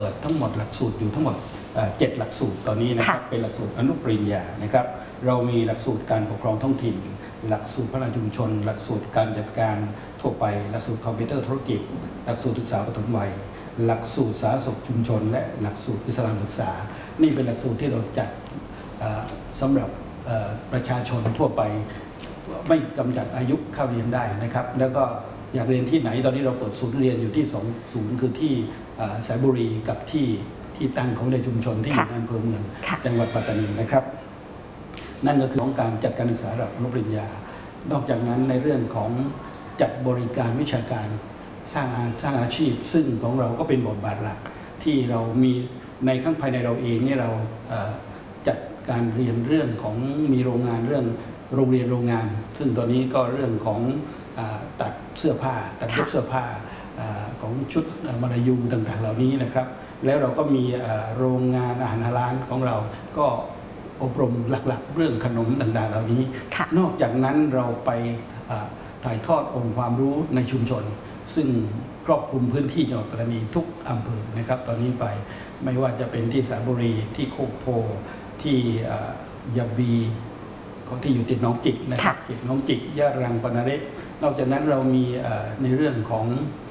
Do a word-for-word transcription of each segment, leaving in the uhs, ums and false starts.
เปิดทั้งหมดหลักสูตรอยู่ทั้งหมดเจ็ดหลักสูตรตอนนี้นะครับเป็นหลักสูตรอนุปริญญานะครับเรามีหลักสูตรการปกครองท้องถิ่นหลักสูตรพัฒนาชุมชนหลักสูตรการจัดการทั่วไปหลักสูตรคอมพิวเตอร์ธุรกิจหลักสูตรศึกษาปฐมวัยหลักสูตรสาธารณสุขชุมชนและหลักสูตรอิสลามศึกษานี่เป็นหลักสูตรที่เราจัดสำหรับประชาชนทั่วไปไม่จำกัดอายุเข้าเรียนได้นะครับแล้วก็อยากเรียนที่ไหนตอนนี้เราเปิดศูนย์เรียนอยู่ที่สองศูนย์คือที่สายบุรีกับที่ที่ตั้งของในชุมชนที่อยู่ในอำเภอเมืองจังหวัดปัตตานีนะครับนั่นก็คือของการจัดการศึกษาระดับอนุปริญญานอกจากนั้นในเรื่องของจัดบริการวิชาการสร้างสร้างอาชีพซึ่งของเราก็เป็นบทบาทหลักที่เรามีในข้างภายในเราเองนี่เราจัดการเรียนเรื่องของมีโรงงานเรื่องโรงเรียนโรงงานซึ่งตอนนี้ก็เรื่องของตัดเสื้อผ้าตัดเย็บเสื้อผ้าของชุดมลายูต่างๆเหล่านี้นะครับแล้วเราก็มีโรงงานอาหารร้านของเราก็อบรมหลักๆเรื่องขนมต่างๆเหล่านี้นอกจากนั้นเราไปถ่ายทอดองค์ความรู้ในชุมชนซึ่งครอบคลุมพื้นที่จังหวัดปัตตานีทุกอำเภอนะครับตอนนี้ไปไม่ว่าจะเป็นที่สระบุรีที่โคกโพที่ยะบีที่อยู่ติดน้องจิกนะครับติดน้องจิกยะรังปนาเรศนอกจากนั้นเรามีในเรื่องของ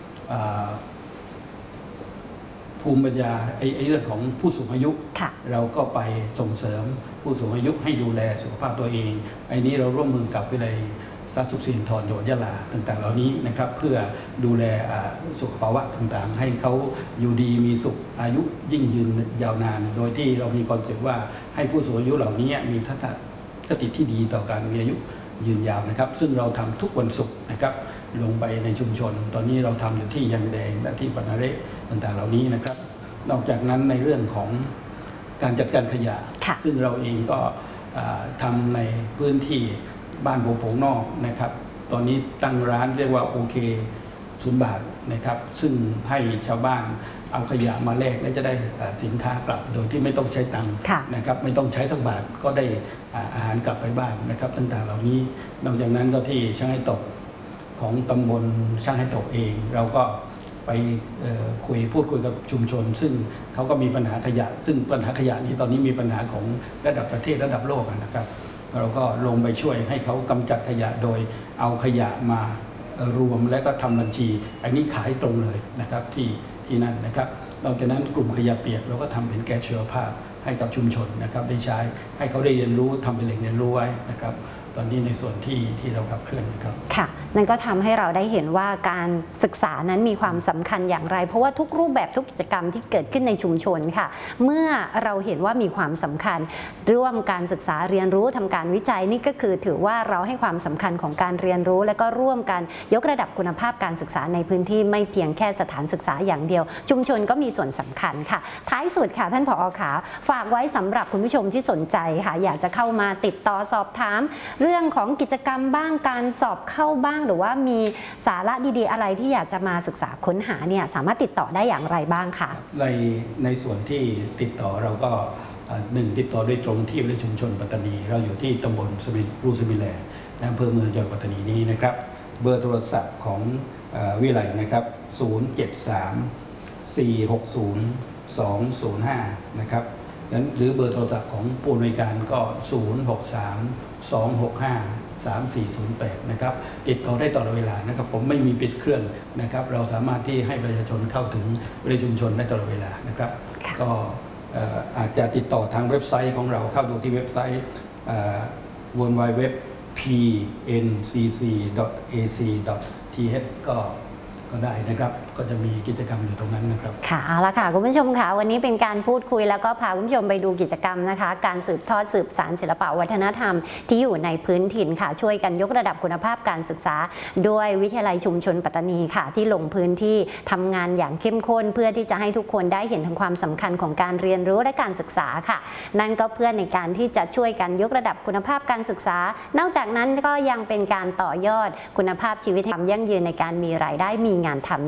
ภูมิปัญญาไอ้เรื่องของผู้สูงอายุเราก็ไปส่งเสริมผู้สูงอายุให้ดูแลสุขภาพตัวเองไอ้นี้เราร่วมมือกับวิทยาลัยสาธารณสุขสิรินธรจังหวัดยะลาต่างๆเหล่านี้นะครับเพื่อดูแลสุขภาวะต่างๆให้เขาอยู่ดีมีสุขอายุยิ่งยืนยาวนานโดยที่เรามีคอนเซ็ปต์ว่าให้ผู้สูงอายุเหล่านี้มีทัศนคติที่ดีต่อการมีอายุยืนยาวนะครับซึ่งเราทำทุกวันศุกร์นะครับลงไปในชุมชนตอนนี้เราทำอยู่ที่ยังแดงและที่ปนาเรศต่างๆเหล่านี้นะครับนอกจากนั้นในเรื่องของการจัดการขยะซึ่งเราเองก็ทำในพื้นที่บ้านโผงนอกนะครับตอนนี้ตั้งร้านเรียกว่าโอเคศูนย์บาทนะครับซึ่งให้ชาวบ้านเอาขยะมาแลกและจะได้สินค้ากลับโดยที่ไม่ต้องใช้ตังค์นะครับไม่ต้องใช้สักบาทก็ได้อาหารกลับไปบ้านนะครับต่างๆเหล่านี้นอกจากนั้นก็ที่ช่างให้ตกของตำบลช่างให้ตกเองเราก็ไปคุยพูดคุยกับชุมชนซึ่งเขาก็มีปัญหาขยะซึ่งปัญหาขยะนี้ตอนนี้มีปัญหาของระดับประเทศระดับโลกนะครับเราก็ลงไปช่วยให้เขากำจัดขยะโดยเอาขยะมารวมและก็ทำบัญชีอันนี้ขายตรงเลยนะครับที่ที่นั่นนะครับนอกจากนั้นกลุ่มขยะเปียกเราก็ทำเป็นแก๊สชีวภาพให้กับชุมชนนะครับได้ใช้ให้เขาได้เรียนรู้ทำเป็นแหล่งเรียนรู้ไว้นะครับตอนนี้ในส่วนที่ที่เราขับเคลื่อนครับค่ะนั่นก็ทำให้เราได้เห็นว่าการศึกษานั้นมีความสำคัญอย่างไรเพราะว่าทุกรูปแบบทุกกิจกรรมที่เกิดขึ้นในชุมชนค่ะเมื่อเราเห็นว่ามีความสำคัญร่วมการศึกษาเรียนรู้ทำการวิจัยนี่ก็คือถือว่าเราให้ความสำคัญของการเรียนรู้และก็ร่วมกันยกระดับคุณภาพการศึกษาในพื้นที่ไม่เพียงแค่สถานศึกษาอย่างเดียวชุมชนก็มีส่วนสำคัญค่ะท้ายสุดค่ะท่านผอ.ขาฝากไว้สำหรับคุณผู้ชมที่สนใจค่ะอยากจะเข้ามาติดต่อสอบถามเรื่องของกิจกรรมบ้างการสอบเข้าบ้างหรือว่ามีสาระดีๆอะไรที่อยากจะมาศึกษาค้นหาเนี่ยสามารถติดต่อได้อย่างไรบ้างคะในในส่วนที่ติดต่อเราก็หนึ่งติดต่อโดยตรงที่วิทยาชุมชนปัตตานีเราอยู่ที่ตำบลรูสมิแลในอำเภอเมืองจังหวัดปัตตานีนี้นะครับเบอร์โทรศัพท์ของวิทยาลัยนะครับศูนย์ เจ็ด สาม สี่ หก ศูนย์ สอง ศูนย์ ห้านะครับนั้นหรือเบอร์โทรศัพท์ของผู้อำนวยการก็ศูนย์ หก สาม สอง หก ห้า สาม สี่ ศูนย์ แปดนะครับติดต่อได้ตลอดเวลานะครับผมไม่มีปิดเครื่องนะครับเราสามารถที่ให้ประชาชนเข้าถึงบริษัทชุมชนได้ตลอดเวลานะครับก็อาจจะติดต่อทางเว็บไซต์ของเราเข้าดูที่เว็บไซต์ ดับเบิลยู ดับเบิลยู ดับเบิลยู ดอท พี เอ็น ซี ซี ดอท เอ ซี ดอท ที เอช ก็ก็ได้นะครับก็จะมีกิจกรรมอยู่ตรงนั้นนะครับค่ะเอาละค่ะคุณผู้ชมค่ะวันนี้เป็นการพูดคุยแล้วก็พาคุณผู้ชมไปดูกิจกรรมนะคะการสืบทอดสืบสานศิลปวัฒนธรรมที่อยู่ในพื้นถิ่นค่ะช่วยกันยกระดับคุณภาพการศึกษาด้วยวิทยาลัยชุมชนปัตตานีค่ะที่ลงพื้นที่ทำงานอย่างเข้มข้นเพื่อที่จะให้ทุกคนได้เห็นถึงความสำคัญของการเรียนรู้และการศึกษาค่ะนั่นก็เพื่อในการที่จะช่วยกันยกระดับคุณภาพการศึกษานอกจากนั้นก็ยังเป็นการต่อยอดคุณภาพชีวิตความยั่งยืนในการมีรายได้มีงานทำในอนา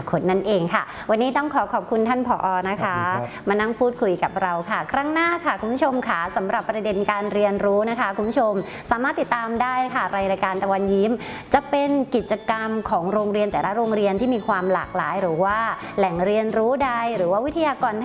คตนั่นเองค่ะ วันนี้ต้องขอขอบคุณท่านผอนะคะขอบคุณครับมานั่งพูดคุยกับเราค่ะ ครั้งหน้าค่ะคุณผู้ชมค่ะสำหรับประเด็นการเรียนรู้นะคะคุณผู้ชมสามารถติดตามได้ค่ะรายการตะวันยิ้ม จะเป็นกิจกรรมของโรงเรียนแต่ละโรงเรียนที่มีความหลากหลาย หรือว่าแหล่งเรียนรู้ใดหรือว่าวิทยากร